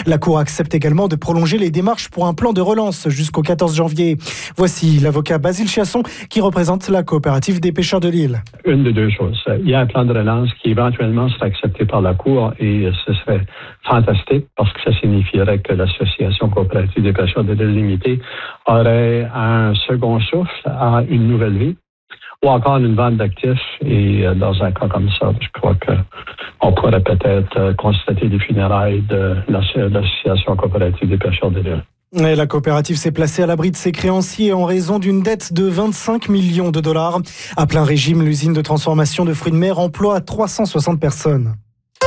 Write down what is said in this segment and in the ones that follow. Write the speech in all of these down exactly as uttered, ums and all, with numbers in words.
La Cour accepte également de prolonger les démarches pour un plan de relance jusqu'au quatorze janvier. Voici l'avocat Basile Chiasson qui représente la coopérative des pêcheurs de l'île. Une de deux choses. Il y a un plan de relance qui éventuellement sera accepté par la Cour et ce serait fantastique parce que ça signifierait que l'Association coopérative des pêcheurs de l'île limitée aurait un second souffle à une nouvelle vie. Ou encore une vente d'actifs. Et dans un cas comme ça, je crois qu'on pourrait peut-être constater les funérailles de l'Association coopérative des pêcheurs de l'île. Et la coopérative s'est placée à l'abri de ses créanciers en raison d'une dette de vingt-cinq millions de dollars. À plein régime, l'usine de transformation de fruits de mer emploie trois cent soixante personnes.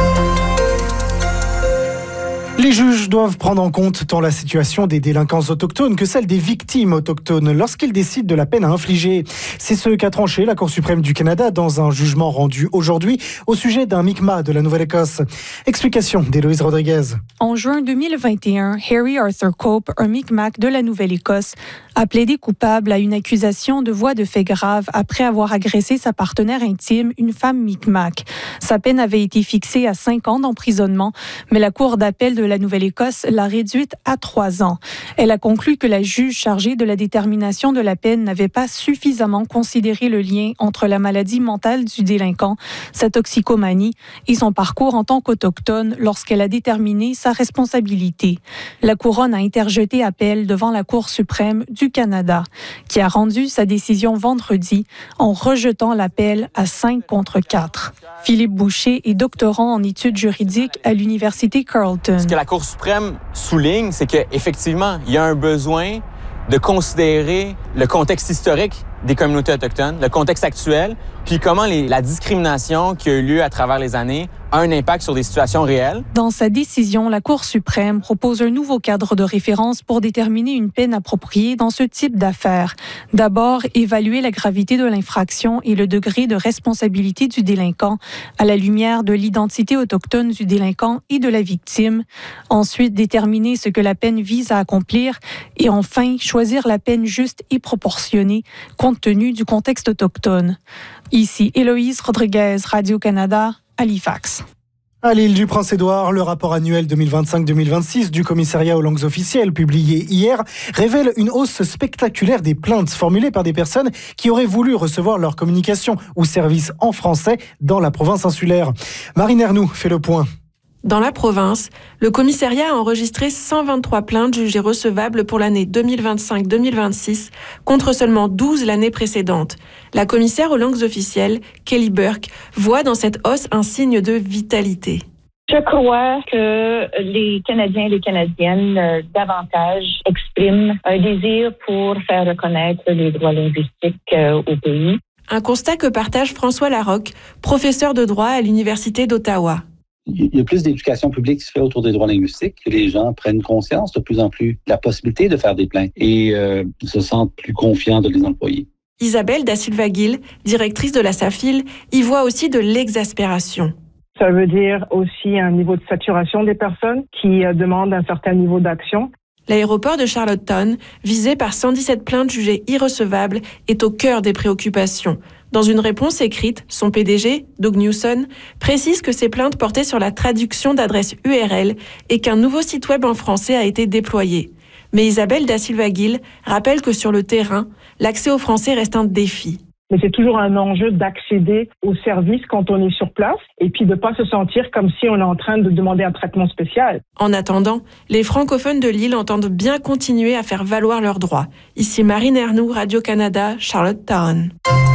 Les juges doivent prendre en compte tant la situation des délinquants autochtones que celle des victimes autochtones lorsqu'ils décident de la peine à infliger. C'est ce qu'a tranché la Cour suprême du Canada dans un jugement rendu aujourd'hui au sujet d'un Mi'kmaq de la Nouvelle-Écosse. Explication d'Héloïse Rodriguez. En juin deux mille vingt et un, Harry Arthur Cope, un Mi'kmaq de la Nouvelle-Écosse, a plaidé coupable à une accusation de voies de fait grave après avoir agressé sa partenaire intime, une femme Mi'kmaq. Sa peine avait été fixée à cinq ans d'emprisonnement, mais la Cour d'appel de la Nouvelle-Écosse l'a réduite à trois ans. Elle a conclu que la juge chargée de la détermination de la peine n'avait pas suffisamment considéré le lien entre la maladie mentale du délinquant, sa toxicomanie et son parcours en tant qu'autochtone lorsqu'elle a déterminé sa responsabilité. La Couronne a interjeté appel devant la Cour suprême du Canada, qui a rendu sa décision vendredi en rejetant l'appel à cinq contre quatre. Philippe Boucher est doctorant en études juridiques à l'Université Carleton. Ce que la Cour suprême souligne, c'est qu'effectivement, il y a un besoin de considérer le contexte historique des communautés autochtones, le contexte actuel, puis comment les, la discrimination qui a eu lieu à travers les années a un impact sur des situations réelles. Dans sa décision, la Cour suprême propose un nouveau cadre de référence pour déterminer une peine appropriée dans ce type d'affaires. D'abord, évaluer la gravité de l'infraction et le degré de responsabilité du délinquant à la lumière de l'identité autochtone du délinquant et de la victime. Ensuite, déterminer ce que la peine vise à accomplir et enfin, choisir la peine juste et proportionnée compte tenu du contexte autochtone. Ici, Héloïse Rodriguez, Radio-Canada, Halifax. À l'île du Prince-Édouard, le rapport annuel deux mille vingt-cinq deux mille vingt-six du commissariat aux langues officielles publié hier révèle une hausse spectaculaire des plaintes formulées par des personnes qui auraient voulu recevoir leur communication ou service en français dans la province insulaire. Marine Ernoux fait le point. Dans la province, le commissariat a enregistré cent vingt-trois plaintes jugées recevables pour l'année deux mille vingt-cinq deux mille vingt-six, contre seulement douze l'année précédente. La commissaire aux langues officielles, Kelly Burke, voit dans cette hausse un signe de vitalité. Je crois que les Canadiens et les Canadiennes euh, davantage expriment un désir pour faire reconnaître les droits linguistiques euh, au pays. Un constat que partage François Larocque, professeur de droit à l'Université d'Ottawa. Il y a plus d'éducation publique qui se fait autour des droits linguistiques, que les gens prennent conscience de plus en plus de la possibilité de faire des plaintes et euh, se sentent plus confiants de les employer. Isabelle Da Silva-Gil, directrice de la SAFIL, y voit aussi de l'exaspération. Ça veut dire aussi un niveau de saturation des personnes qui euh, demandent un certain niveau d'action. L'aéroport de Charlottetown, visé par cent dix-sept plaintes jugées irrecevables, est au cœur des préoccupations. Dans une réponse écrite, son P D G, Doug Newson, précise que ces plaintes portaient sur la traduction d'adresses U R L et qu'un nouveau site web en français a été déployé. Mais Isabelle Da Silva-Gil rappelle que sur le terrain, l'accès au français reste un défi. Mais c'est toujours un enjeu d'accéder aux services quand on est sur place et puis de ne pas se sentir comme si on est en train de demander un traitement spécial. En attendant, les francophones de l'île entendent bien continuer à faire valoir leurs droits. Ici Marine Ernoux, Radio-Canada, Charlottetown.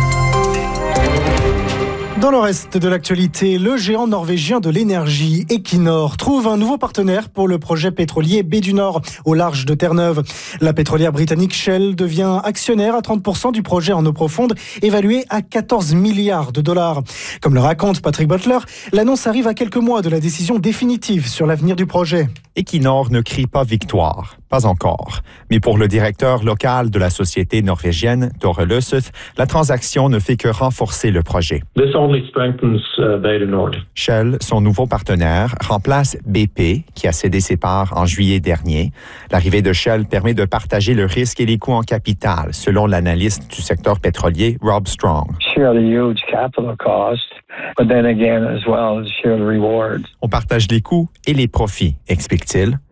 Dans le reste de l'actualité, le géant norvégien de l'énergie, Equinor, trouve un nouveau partenaire pour le projet pétrolier Baie du Nord, au large de Terre-Neuve. La pétrolière britannique Shell devient actionnaire à trente pour cent du projet en eau profonde, évalué à quatorze milliards de dollars. Comme le raconte Patrick Butler, l'annonce arrive à quelques mois de la décision définitive sur l'avenir du projet. Equinor ne crie pas victoire, pas encore. Mais pour le directeur local de la société norvégienne, Tore Løseth, la transaction ne fait que renforcer le projet. This only strengthens uh, Bay du Nord. Shell, son nouveau partenaire, remplace B P, qui a cédé ses parts en juillet dernier. L'arrivée de Shell permet de partager le risque et les coûts en capital, selon l'analyste du secteur pétrolier, Rob Strong. Share the huge capital cost, but then again as well share the rewards. On partage les coûts et les profits, explique-t-il.